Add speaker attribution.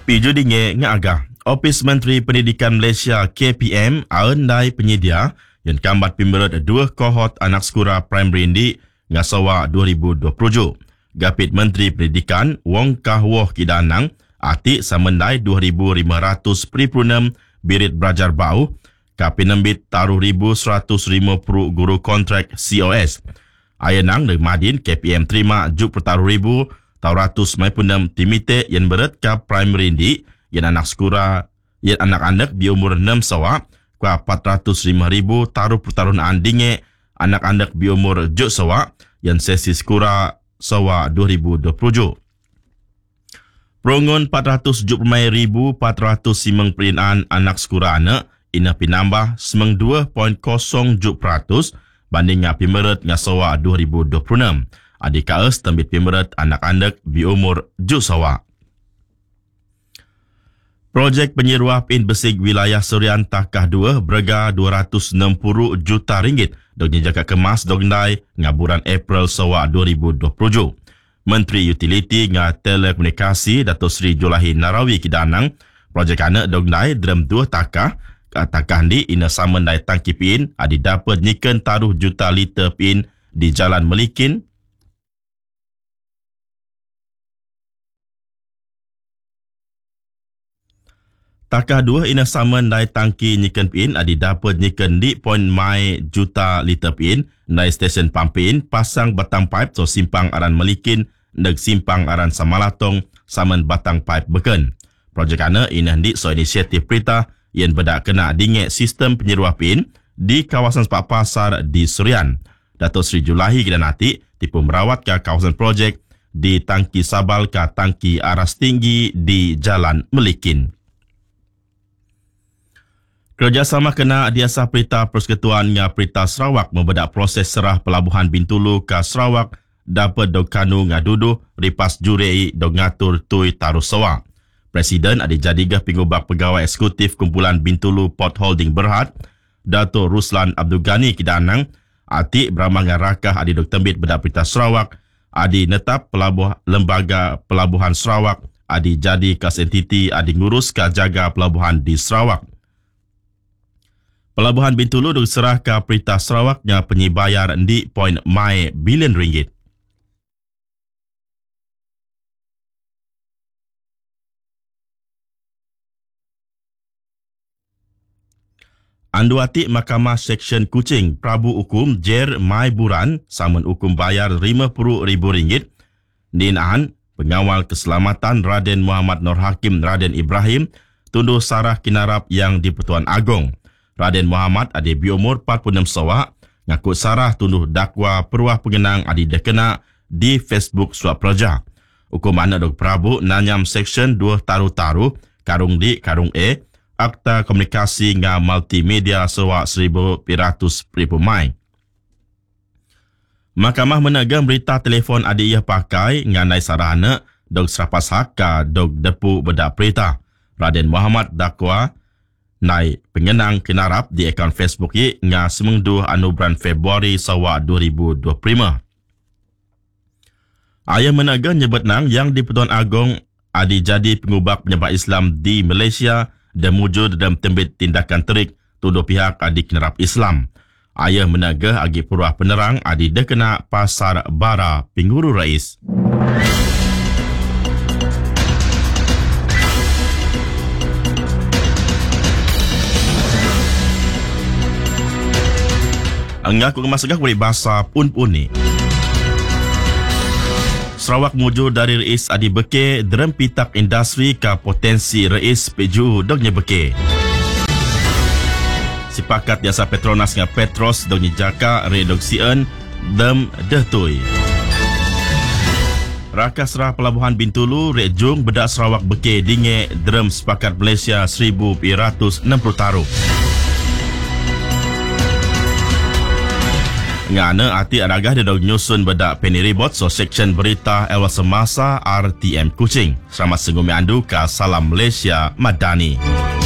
Speaker 1: Piju dinge ngagah Ofis Menteri Pendidikan Malaysia KPM aundai penyedia yang kambat pimberat dua kohort anak sekura primary di ngasawa 2020. Gapit Menteri Pendidikan Wong Kah Woh Kidanang ati samendai 2,500 peripurnam birit belajar bau kapinembit taruh 1,150 guru kontrak COS. Ayanang dan Madin KPM terima juk pertaruh ribu tauratus mai punam timite yang berat ka primary di yang anak sekura yang anak-anak di umur 6 sawa ka 405,000 taruh pertarungan dinge anak-anak di umur 7 sawa yang sesi sekura sawa 2020. Perongon 470,400 simeng perinaan anak sekura anak ina pinambah semeng 2.0% banding ngapi meret ngasawa 2026. Adik kaes tembit pimeret anak-anak di umur 7 sawa. Projek penyeruah pin besig wilayah Serian Takah 2 berharga 260 juta ringgit dog jaga kemas dognai ngaburan April sawa 2027. Menteri Utiliti nga Telekomunikasi Datuk Seri Julahi Narawi Kidanang projek anak dognai dalam 2 takah takah di ina samendai tangki pin adi dapat nyiken taruh juta liter pin di Jalan Melikin. Takah 2 ina samendai tangki nyiken pin adi dapat nyiken di poin mai juta liter pin nai stesen pampin pasang batang pipe so simpang aran Melikin neg simpang aran Samalatong samen batang pipe beken. Projek anak ina hendik so inisiatif perintah yang bedak kena dingek sistem penyeruah pin di kawasan sepak pasar di Serian. Datuk Seri Julahi Kidanati tipu merawat ke kawasan projek di tangki Sabal ke tangki aras tinggi di Jalan Melikin. Kerjasama kena diasah Perintah Persekutuan nga Perintah Sarawak membedak proses serah pelabuhan Bintulu ke Sarawak dapat dokanu ngaduduh ripas jurei dok ngatur tui taruh sawa. Presiden ada jadigah pengubah pegawai eksekutif kumpulan Bintulu Port Holding Berhad, Dato' Ruslan Abdul Ghani Kidanang, ati beramangan rakah adi dok tembit bedak Perintah Sarawak, adi netap lembaga pelabuhan Sarawak, adi jadi kas entiti adi ngurus ka jaga pelabuhan di Sarawak. Pelabuhan Bintulu diserah ke Perintah Sarawaknya penyibayar di poin mai bilion ringgit. Anduati Mahkamah Seksyen Kuching Prabu Hukum Jer Mai Buran samun hukum bayar RM50,000 dinaan pengawal keselamatan Raden Muhammad Nur Hakim Raden Ibrahim tunduh sarah kinarap yang di Pertuan Agong. Raden Muhammad ada berumur 46 sawa ngaku sarah tunduh dakwa peruah pengenang adi dekena di Facebook Suap Praja. Hukum anak Dok Prabu nanyam Seksyen 2 taru-taru karung di karung E Akta Komunikasi nga Multimedia sewa 1,100 mai. Mahkamah menegam berita telefon adi ia pakai nganai sarana dog serapas hak dog depu bedak perintah. Raden Muhammad dakwa nai pengenang kinarap di akaun Facebook ye nga semengduh bulan Februari sawa 2025. Ayah menaga nyebut nang yang di Pertuan Agong adi jadi pengubah penyebab Islam di Malaysia dan mujud dalam tembit tindakan terik tuduh pihak adi kinarap Islam. Ayah menaga agi peruah penerang adi dekena Pasar Bara Pingguru Rais. Ngaku kemasagah boleh bahasa pun-pun ni. Sarawak mujur dari Rais Adi Beke derem pitak industri ke potensi Rais Peju dognya Beke. Sepakat jasa Petronas dengan Petros dognya Jaka reduksien dem dehtui. Rakas serah pelabuhan Bintulu Rejung bedak Sarawak Beke dinge derem sepakat Malaysia 1,260 taruh. Ngana ati aragah dia dog nyusun bedak peniribot so seksyen berita ewa semasa RTM Kuching. Selamat sengumi andu ka Salam Malaysia Madani.